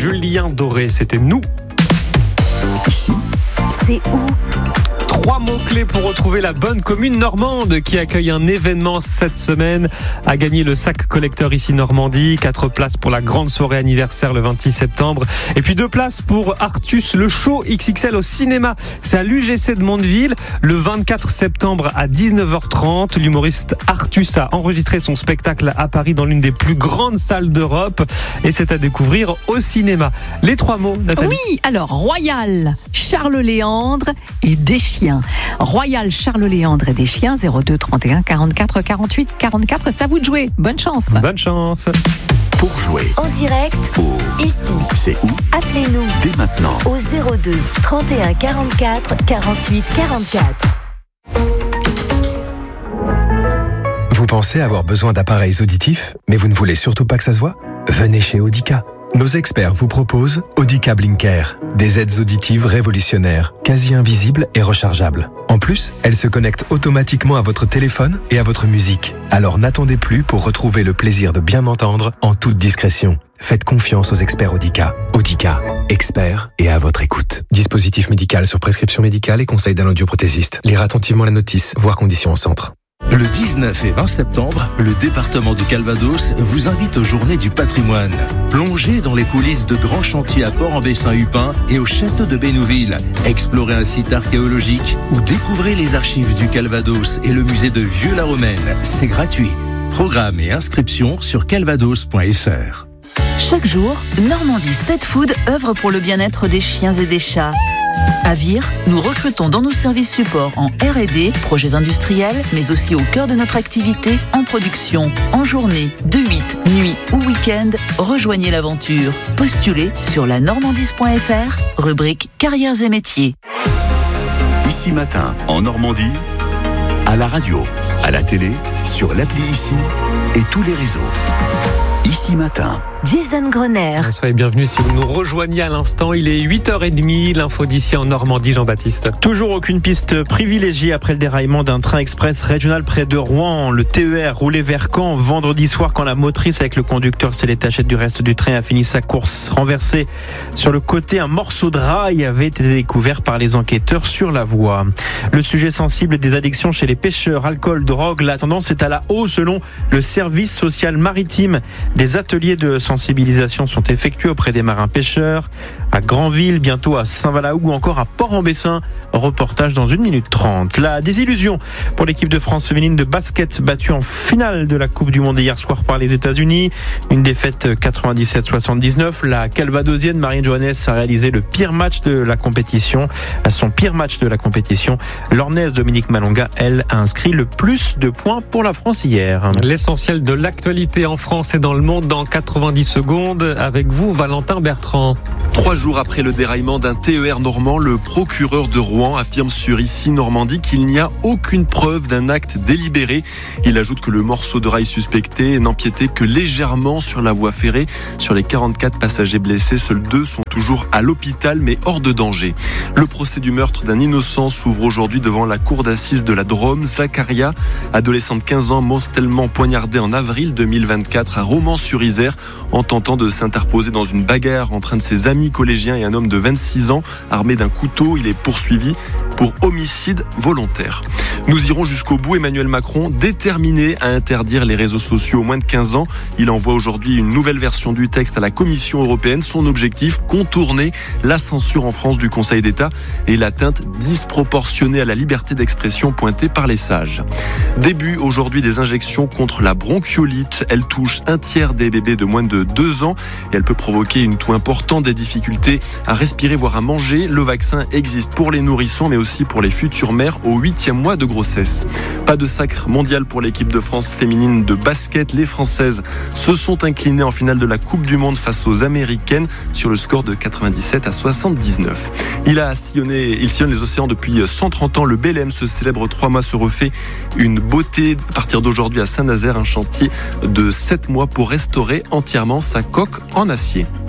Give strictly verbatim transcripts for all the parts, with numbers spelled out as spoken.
Julien Doré, c'était Nous. Ici, c'est où ? Trois mots-clés pour retrouver la bonne commune normande qui accueille un événement cette semaine. A gagné le sac collecteur ici Normandie. Quatre places pour la grande soirée anniversaire le vingt-six septembre. Et puis deux places pour Artus, le show X X L au cinéma. C'est à l'U G C de Mondeville le vingt-quatre septembre à dix-neuf heures trente. L'humoriste Artus a enregistré son spectacle à Paris dans l'une des plus grandes salles d'Europe. Et c'est à découvrir au cinéma. Les trois mots, Nathalie. Oui, alors Royal, Charles Léandre et des chiens. Royal, Charles Léandre et des chiens, zéro deux trente et un quarante-quatre quarante-huit quarante-quatre. C'est à vous de jouer. Bonne chance. Bonne chance. Pour jouer en direct, au ici, c'est où, appelez-nous dès maintenant au zéro deux trente et un quarante-quatre quarante-huit quarante-quatre. Vous pensez avoir besoin d'appareils auditifs, mais vous ne voulez surtout pas que ça se voit ? Venez chez Audica. Nos experts vous proposent Audica Blinker, des aides auditives révolutionnaires, quasi invisibles et rechargeables. En plus, elles se connectent automatiquement à votre téléphone et à votre musique. Alors n'attendez plus pour retrouver le plaisir de bien entendre en toute discrétion. Faites confiance aux experts Audica. Audica, experts et à votre écoute. Dispositif médical sur prescription médicale et conseil d'un audioprothésiste. Lire attentivement la notice, voir conditions au centre. Le dix-neuf et vingt septembre, le département du Calvados vous invite aux Journées du patrimoine. Plongez dans les coulisses de grands chantiers à Port-en-Bessin-Hupin et au château de Bénouville. Explorez un site archéologique ou découvrez les archives du Calvados et le musée de Vieux-la-Romaine. C'est gratuit. Programme et inscription sur calvados point f r. Chaque jour, Normandie's Pet Food œuvre pour le bien-être des chiens et des chats. À Vire, nous recrutons dans nos services supports en R et D, projets industriels, mais aussi au cœur de notre activité, en production, en journée, de huit, nuit ou week-end. Rejoignez l'aventure. Postulez sur la normandise point f r, rubrique carrières et métiers. Ici Matin, en Normandie, à la radio, à la télé, sur l'appli Ici et tous les réseaux. Ici Matin. Jason Grenier. Soyez bienvenus si vous nous rejoignez à l'instant. Il est huit heures trente, l'info d'ici en Normandie, Jean-Baptiste. Toujours aucune piste privilégiée après le déraillement d'un train express régional près de Rouen. Le T E R roulait vers Caen vendredi soir quand la motrice avec le conducteur s'est détachée du reste du train a fini sa course. Renversé sur le côté, un morceau de rail avait été découvert par les enquêteurs sur la voie. Le sujet sensible des addictions chez les pêcheurs, alcool, drogue, la tendance est à la hausse selon le service social maritime. Des ateliers de sensibilisation sont effectués auprès des marins pêcheurs à Granville, bientôt à Saint-Valaou ou encore à Port-en-Bessin. Reportage dans une minute trente. La désillusion pour l'équipe de France féminine de basket battue en finale de la Coupe du Monde hier soir par les États-Unis. Une défaite quatre-vingt-dix-sept soixante-dix-neuf. La Calvadosienne Marianne Johannes a réalisé le pire match de la compétition. À son pire match de la compétition, l'Ornaise Dominique Malonga, elle, a inscrit le plus de points pour la France hier. L'essentiel de l'actualité en France et dans le monde dans quatre-vingt-dix secondes. Avec vous, Valentin Bertrand. Trois jours après le déraillement d'un T E R normand, le procureur de Rouen affirme sur Ici Normandie qu'il n'y a aucune preuve d'un acte délibéré. Il ajoute que le morceau de rail suspecté n'empiétait que légèrement sur la voie ferrée. Sur les quarante-quatre passagers blessés, seuls deux sont toujours à l'hôpital mais hors de danger. Le procès du meurtre d'un innocent s'ouvre aujourd'hui devant la cour d'assises de la Drôme. Zacharia, adolescent de quinze ans, mortellement poignardé en avril deux mille vingt-quatre à Romans-sur-Isère en tentant de s'interposer dans une bagarre entre un de ses amis collégien et un homme de vingt-six ans armé d'un couteau. Il est poursuivi pour homicide volontaire. Nous irons jusqu'au bout. Emmanuel Macron, déterminé à interdire les réseaux sociaux aux moins de quinze ans. Il envoie aujourd'hui une nouvelle version du texte à la Commission européenne. Son objectif, contourner la censure en France du Conseil d'État et l'atteinte disproportionnée à la liberté d'expression pointée par les sages. Début aujourd'hui des injections contre la bronchiolite. Elle touche un tiers des bébés de moins de deux ans et elle peut provoquer une toux importante, des difficultés à respirer, voire à manger. Le vaccin existe pour les nourrissons, mais aussi pour les futures mères au huitième mois de grossesse. Pas de sacre mondial pour l'équipe de France féminine de basket. Les Françaises se sont inclinées en finale de la Coupe du Monde face aux Américaines sur le score de quatre-vingt-dix-sept à soixante-dix-neuf. Il a sillonné, il sillonne les océans depuis cent trente ans. Le Belém, ce célèbre trois mâts, se refait une beauté à partir d'aujourd'hui à Saint-Nazaire, un chantier de sept mois pour restaurer entièrement sa coque en acier.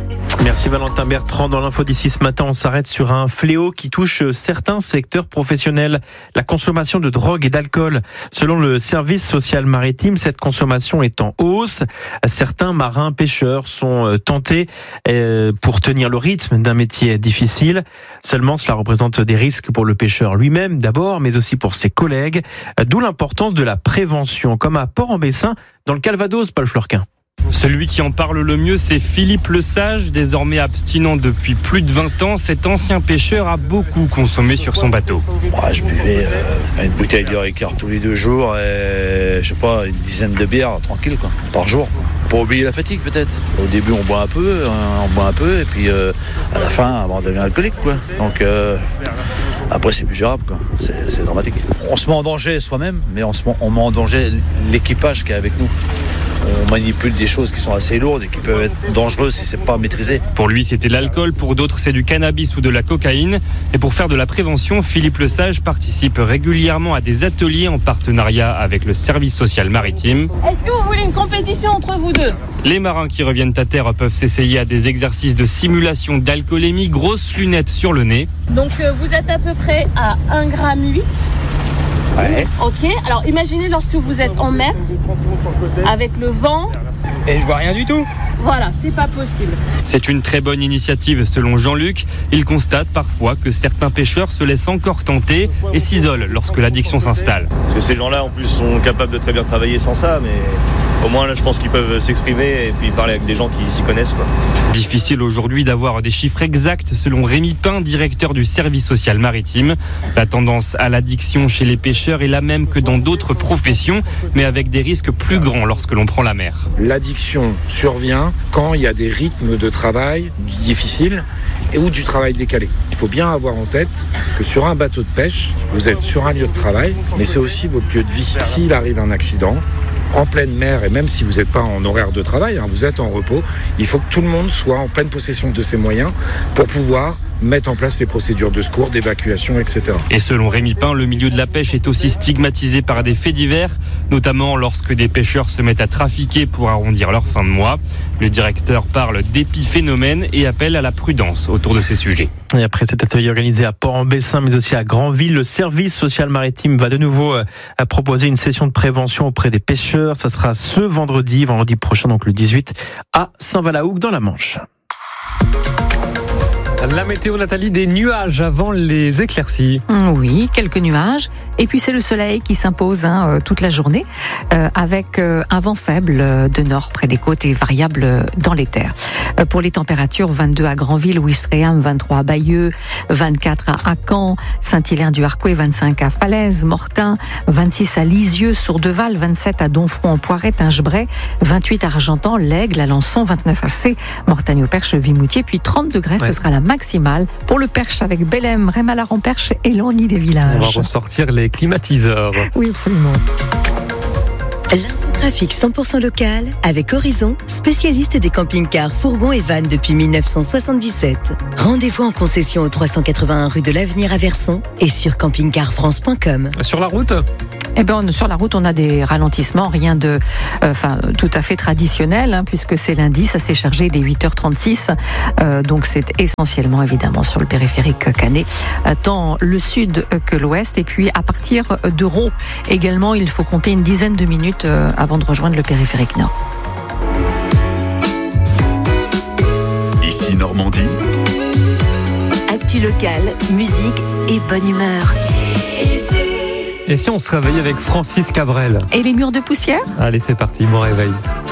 Merci Valentin Bertrand. Dans l'info d'ici ce matin, on s'arrête sur un fléau qui touche certains secteurs professionnels. La consommation de drogue et d'alcool. Selon le service social maritime, cette consommation est en hausse. Certains marins pêcheurs sont tentés pour tenir le rythme d'un métier difficile. Seulement, cela représente des risques pour le pêcheur lui-même d'abord, mais aussi pour ses collègues. D'où l'importance de la prévention, comme à Port-en-Bessin, dans le Calvados, Paul Fleurquin. Celui qui en parle le mieux, c'est Philippe Lesage, désormais abstinent depuis plus de vingt ans. Cet ancien pêcheur a beaucoup consommé sur son bateau. Ouais, je buvais euh, une bouteille de Ricard tous les deux jours et je sais pas, une dizaine de bières tranquille quoi, par jour. Pour oublier la fatigue peut-être. Au début on boit un peu, on boit un peu et puis euh, à la fin on devient alcoolique quoi. Donc euh, après c'est plus gérable quoi, c'est, c'est dramatique. On se met en danger soi-même, mais on, se met, on met en danger l'équipage qui est avec nous. On manipule des choses qui sont assez lourdes et qui peuvent être dangereuses si c'est pas maîtrisé. Pour lui, c'était l'alcool, pour d'autres, c'est du cannabis ou de la cocaïne. Et pour faire de la prévention, Philippe Lesage participe régulièrement à des ateliers en partenariat avec le service social maritime. Est-ce que vous voulez une compétition entre vous deux ? Les marins qui reviennent à terre peuvent s'essayer à des exercices de simulation d'alcoolémie, grosses lunettes sur le nez. Donc euh, vous êtes à peu près à un virgule huit grammes. Ouais. Ok, alors imaginez lorsque vous êtes en mer, avec le vent. Et je vois rien du tout. Voilà, c'est pas possible. C'est une très bonne initiative selon Jean-Luc. Il constate parfois que certains pêcheurs se laissent encore tenter et s'isolent lorsque l'addiction s'installe. Parce que ces gens-là en plus sont capables de très bien travailler sans ça, mais au moins là je pense qu'ils peuvent s'exprimer et puis parler avec des gens qui s'y connaissent quoi. Difficile aujourd'hui d'avoir des chiffres exacts selon Rémi Pin, directeur du service social maritime. La tendance à l'addiction chez les pêcheurs est la même que dans d'autres professions, mais avec des risques plus grands lorsque l'on prend la mer. L'addiction survient quand il y a des rythmes de travail difficiles et ou du travail décalé. Il faut bien avoir en tête que sur un bateau de pêche, vous êtes sur un lieu de travail, mais c'est aussi votre lieu de vie. S'il arrive un accident, en pleine mer, et même si vous n'êtes pas en horaire de travail, hein, vous êtes en repos, il faut que tout le monde soit en pleine possession de ses moyens pour pouvoir mettre en place les procédures de secours, d'évacuation, et cetera. Et selon Rémi Pin, le milieu de la pêche est aussi stigmatisé par des faits divers, notamment lorsque des pêcheurs se mettent à trafiquer pour arrondir leur fin de mois. Le directeur parle d'épiphénomènes et appelle à la prudence autour de ces sujets. Et après cet atelier organisé à Port-en-Bessin, mais aussi à Granville, le service social maritime va de nouveau euh, proposer une session de prévention auprès des pêcheurs. Ça sera ce vendredi, vendredi prochain, donc le dix-huit, à Saint-Valahougue dans la Manche. La météo, Nathalie, des nuages avant les éclaircies. Oui, quelques nuages. Et puis c'est le soleil qui s'impose hein, toute la journée euh, avec euh, un vent faible de nord près des côtes et variable dans les terres. Euh, pour les températures, vingt-deux à Granville, Ouistreham, vingt-trois à Bayeux, vingt-quatre à Caen, Saint-Hilaire-du-Harcouët, vingt-cinq à Falaise, Mortain, vingt-six à Lisieux, Sourdeval, vingt-sept à Donfront-en-Poiret, Tingebray, vingt-huit à Argentan, l'Aigle, Alençon, vingt-neuf à C, Mortagne-au-Perche, Vimoutier, puis trente degrés, ouais. Ce sera la maximale pour le Perche avec Bellem, Rémalard-en-Perche et Longny-des-Villages. On va ressortir les climatiseurs. Oui, absolument. L'infotrafic cent pour cent local avec Horizon, spécialiste des camping-cars, fourgons et vannes depuis dix-neuf cent soixante-dix-sept. Rendez-vous en concession au trois cent quatre-vingt-un rue de l'Avenir à Verson et sur camping car france point com. Sur la route ? Eh ben, sur la route, on a des ralentissements, rien de, euh, enfin, tout à fait traditionnel, hein, puisque c'est lundi, ça s'est chargé, il est huit heures trente-six, euh, donc c'est essentiellement, évidemment, sur le périphérique canet, euh, tant le sud que l'ouest, et puis à partir d'Euro, également, il faut compter une dizaine de minutes euh, avant de rejoindre le périphérique nord. Ici Normandie. Actu locale, musique et bonne humeur. Et si on se réveillait avec Francis Cabrel ? Et les murs de poussière ? Allez, c'est parti, bon réveil.